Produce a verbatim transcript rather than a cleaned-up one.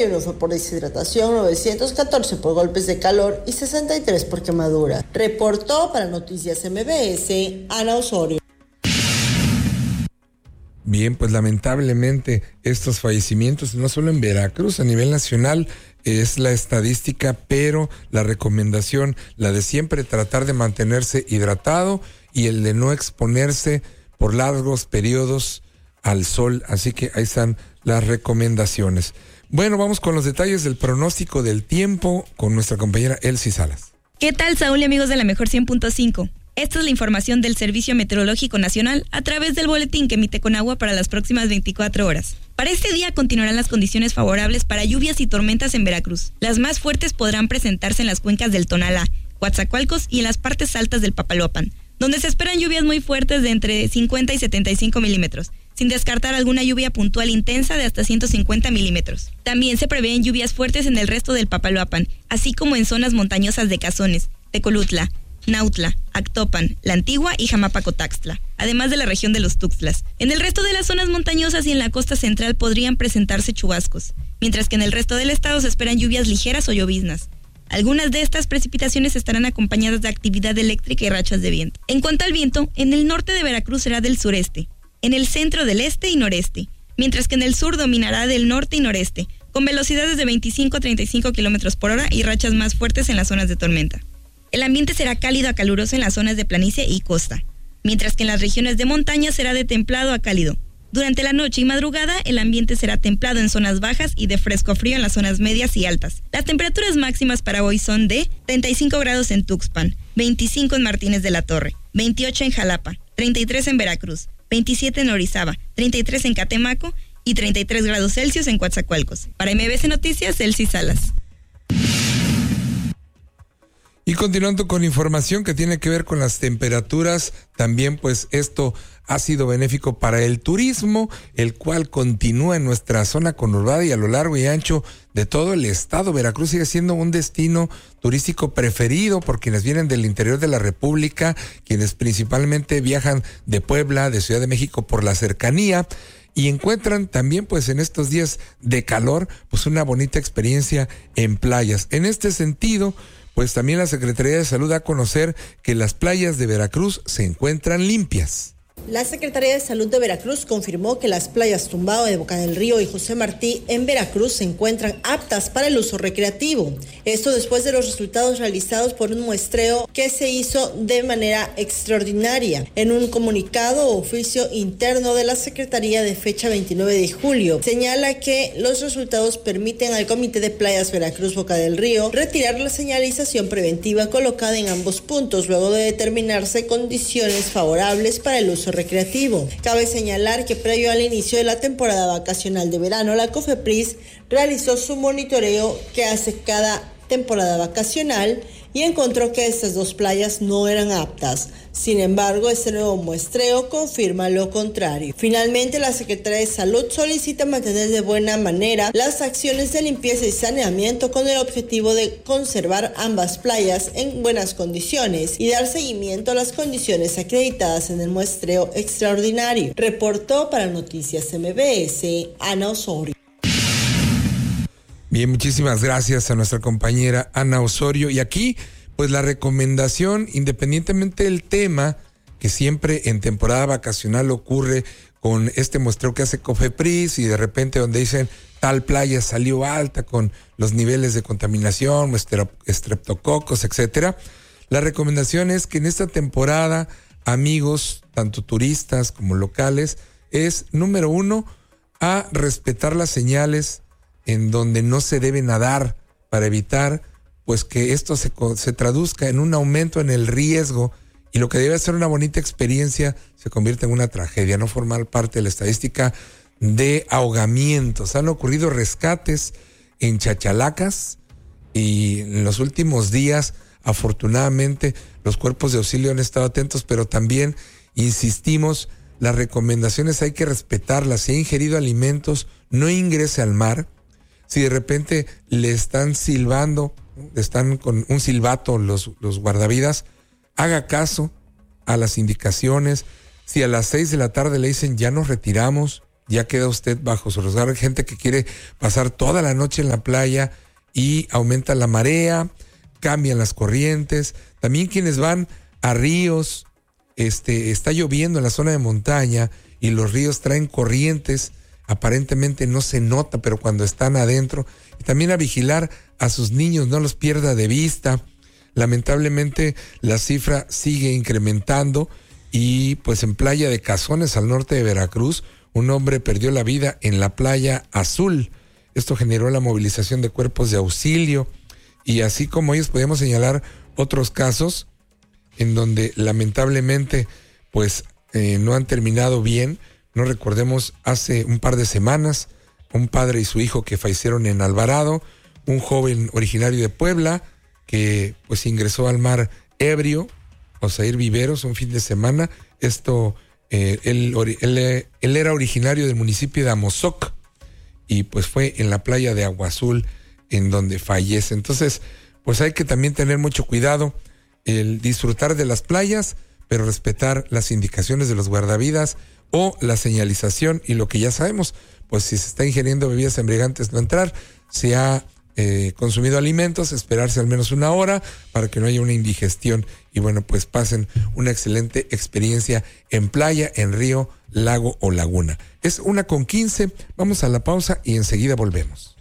y uno fue por deshidratación, novecientos catorce por golpes de calor y sesenta y tres por quemadura. Reportó para Noticias M B S, Ana Osorio. Bien, pues lamentablemente estos fallecimientos, no solo en Veracruz, a nivel nacional, es la estadística, pero la recomendación, la de siempre tratar de mantenerse hidratado y el de no exponerse por largos periodos al sol. Así que ahí están las recomendaciones. Bueno, vamos con los detalles del pronóstico del tiempo con nuestra compañera Elsie Salas. ¿Qué tal, Saúl y amigos de la Mejor cien punto cinco? Esta es la información del Servicio Meteorológico Nacional a través del boletín que emite Conagua para las próximas veinticuatro horas. Para este día continuarán las condiciones favorables para lluvias y tormentas en Veracruz. Las más fuertes podrán presentarse en las cuencas del Tonalá, Coatzacoalcos y en las partes altas del Papaloapan, donde se esperan lluvias muy fuertes de entre cincuenta y setenta y cinco milímetros, sin descartar alguna lluvia puntual intensa de hasta ciento cincuenta milímetros. También se prevén lluvias fuertes en el resto del Papaloapan, así como en zonas montañosas de Cazones, Tecolutla, Nautla, Actopan, La Antigua y Jamapacotaxtla, además de la región de los Tuxtlas. En el resto de las zonas montañosas y en la costa central podrían presentarse chubascos, mientras que en el resto del estado se esperan lluvias ligeras o lloviznas. Algunas de estas precipitaciones estarán acompañadas de actividad eléctrica y rachas de viento. En cuanto al viento, en el norte de Veracruz será del sureste, en el centro del este y noreste, mientras que en el sur dominará del norte y noreste, con velocidades de veinticinco a treinta y cinco kilómetros por hora y rachas más fuertes en las zonas de tormenta. El ambiente será cálido a caluroso en las zonas de planicie y costa, mientras que en las regiones de montaña será de templado a cálido. Durante la noche y madrugada, el ambiente será templado en zonas bajas y de fresco frío en las zonas medias y altas. Las temperaturas máximas para hoy son de treinta y cinco grados en Tuxpan, veinticinco en Martínez de la Torre, veintiocho en Jalapa, treinta y tres en Veracruz, veintisiete en Orizaba, treinta y tres en Catemaco y treinta y tres grados Celsius en Coatzacoalcos. Para M B S Noticias, Elsie Salas. Y continuando con información que tiene que ver con las temperaturas, también pues esto ha sido benéfico para el turismo, el cual continúa en nuestra zona conurbada y a lo largo y ancho de todo el estado. Veracruz sigue siendo un destino turístico preferido por quienes vienen del interior de la República, quienes principalmente viajan de Puebla, de Ciudad de México por la cercanía, y encuentran también pues en estos días de calor pues una bonita experiencia en playas. En este sentido, pues también la Secretaría de Salud da a conocer que las playas de Veracruz se encuentran limpias. La Secretaría de Salud de Veracruz confirmó que las playas Tumbado de Boca del Río y José Martí en Veracruz se encuentran aptas para el uso recreativo. Esto después de los resultados realizados por un muestreo que se hizo de manera extraordinaria. En un comunicado o oficio interno de la Secretaría de fecha veintinueve de julio, señala que los resultados permiten al Comité de Playas Veracruz Boca del Río retirar la señalización preventiva colocada en ambos puntos luego de determinarse condiciones favorables para el uso recreativo. Cabe señalar que previo al inicio de la temporada vacacional de verano, la COFEPRIS realizó su monitoreo que hace cada temporada vacacional y encontró que estas dos playas no eran aptas. Sin embargo, este nuevo muestreo confirma lo contrario. Finalmente, la Secretaría de Salud solicita mantener de buena manera las acciones de limpieza y saneamiento con el objetivo de conservar ambas playas en buenas condiciones y dar seguimiento a las condiciones acreditadas en el muestreo extraordinario. Reportó para Noticias M B S, Ana Osorio. Bien, muchísimas gracias a nuestra compañera Ana Osorio. Y aquí, pues la recomendación, independientemente del tema, que siempre en temporada vacacional ocurre con este muestreo que hace COFEPRIS y de repente donde dicen tal playa salió alta con los niveles de contaminación, estreptococos, etcétera. La recomendación es que en esta temporada, amigos, tanto turistas como locales, es número uno, a respetar las señales en donde no se debe nadar para evitar pues que esto se, se traduzca en un aumento en el riesgo y lo que debe ser una bonita experiencia se convierte en una tragedia, no formar parte de la estadística de ahogamientos. Han ocurrido rescates en Chachalacas y en los últimos días, afortunadamente, los cuerpos de auxilio han estado atentos, pero también insistimos, las recomendaciones hay que respetarlas. Si ha ingerido alimentos, no ingrese al mar. Si de repente le están silbando, están con un silbato los, los guardavidas, haga caso a las indicaciones. Si a las seis de la tarde le dicen ya nos retiramos, ya queda usted bajo su resguardo. Hay gente que quiere pasar toda la noche en la playa y aumenta la marea, cambian las corrientes. También quienes van a ríos, este, está lloviendo en la zona de montaña y los ríos traen corrientes, aparentemente no se nota, pero cuando están adentro. Y también a vigilar a sus niños, no los pierda de vista. Lamentablemente la cifra sigue incrementando y pues en Playa de Cazones, al norte de Veracruz, un hombre perdió la vida en la Playa Azul. Esto generó la movilización de cuerpos de auxilio y así como ellos podemos señalar otros casos en donde lamentablemente pues eh, no han terminado bien. No recordemos hace un par de semanas un padre y su hijo que fallecieron en Alvarado, un joven originario de Puebla que pues ingresó al mar ebrio, Osair Viveros, un fin de semana. Esto, eh, él, él, él era originario del municipio de Amozoc y pues fue en la playa de Agua Azul en donde fallece. Entonces, pues hay que también tener mucho cuidado, el disfrutar de las playas, pero respetar las indicaciones de los guardavidas o la señalización y lo que ya sabemos, pues si se está ingiriendo bebidas embriagantes no entrar, se ha eh, consumido alimentos, esperarse al menos una hora para que no haya una indigestión y bueno, pues pasen una excelente experiencia en playa, en río, lago o laguna. Es una con quince, vamos a la pausa y enseguida volvemos.